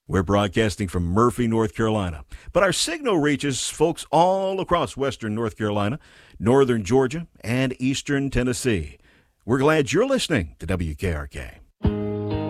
We're broadcasting from Murphy, North Carolina, but our signal reaches folks all across western North Carolina, northern Georgia, and eastern Tennessee. We're glad you're listening to WKRK.